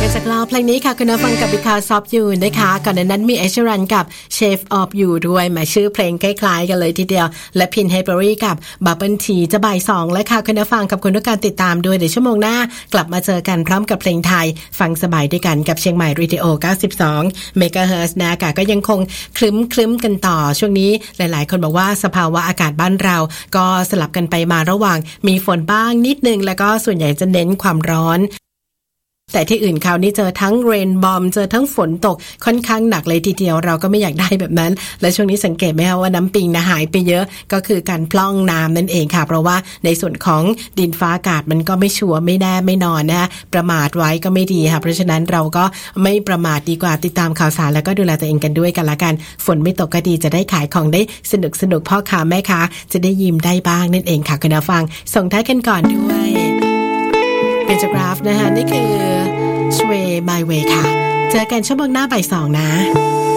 จากเราเพลงนี้ค่ะคุณฟังกับ Because of You นะคะก่อนหน้านั้นมี Ed Sheeran กับ Shape of You ด้วยมาชื่อเพลงคล้ายๆกันเลยทีเดียวและ Pin Haybury กับ Bubble Tea จะบ่าย2แล้วค่ะคุณฟังกับคุณทุกการติดตามด้วยเดี๋ยวชั่วโมงหน้ากลับมาเจอกันพร้อมกับเพลงไทยฟังสบายด้วยกันกับเชียงใหม่ Radio 92 MHz นะคะก็ยังคงคลึ้มกันต่อช่วงนี้หลายๆคนบอกว่าสภาวะอากาศบ้านเราก็สลับกันไปมาระหว่างมีฝนบ้างนิดนึงแล้วก็ส่วนใหญ่จะเน้นความร้อนแต่ที่อื่นคราวนี้เจอทั้งเรนบอมเจอทั้งฝนตกค่อนข้างหนักเลยทีเดียวเราก็ไม่อยากได้แบบนั้นและช่วงนี้สังเกตไหมคะว่าน้ำปิงหายไปเยอะก็คือการพร่องน้ำนั่นเองค่ะเพราะว่าในส่วนของดินฟ้าอากาศมันก็ไม่ชัวร์ไม่แน่ไม่นอนนะประมาทไว้ก็ไม่ดีค่ะเพราะฉะนั้นเราก็ไม่ประมาทดีกว่าติดตามข่าวสารแล้วก็ดูแลตัวเองกันด้วยกันละกันฝนไม่ตกก็ดีจะได้ขายของได้สนุกพ่อค้าแม่ค้าจะได้ยิ้มได้บ้างนั่นเองค่ะคุณผู้ฟังส่งท้ายกันก่อนด้วยเป็นจากกราฟนะคะนี่คือ Sway My Way ค่ะเจอกันชั่วโมงหน้าบ่าย 2นะ